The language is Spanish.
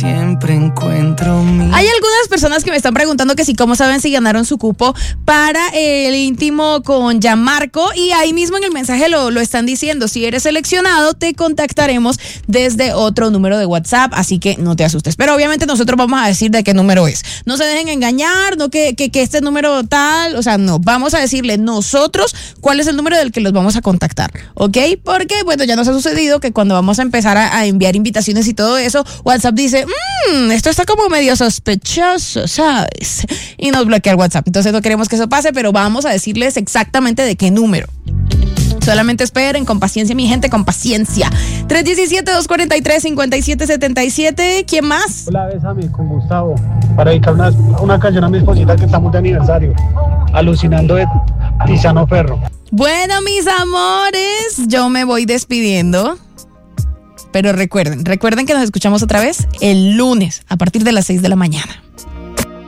siempre encuentro mi... Hay algunas personas que me están preguntando que si cómo saben si ganaron su cupo para el íntimo con Gianmarco, y ahí mismo en el mensaje lo están diciendo. Si eres seleccionado, te contactaremos desde otro número de WhatsApp, así que no te asustes. Pero obviamente nosotros vamos a decir de qué número es. No se dejen engañar, no que este número tal, o sea, no. Vamos a decirle nosotros cuál es el número del que los vamos a contactar, ¿ok? Porque, bueno, ya nos ha sucedido que cuando vamos a empezar a enviar invitaciones y todo eso, WhatsApp dice, esto está como medio sospechoso, ¿sabes? Y nos bloquea el WhatsApp. Entonces no queremos que eso pase, pero vamos a decirles exactamente de qué número. Solamente esperen, con paciencia, mi gente, con paciencia. 317-243-5777. ¿Quién más? Hola, bésame, con Gustavo. Para dedicar una canción a mi esposita que estamos de aniversario. Alucinando de Tiziano Ferro. Bueno, mis amores, yo me voy despidiendo. Pero recuerden que nos escuchamos otra vez el lunes a partir de las 6 de la mañana.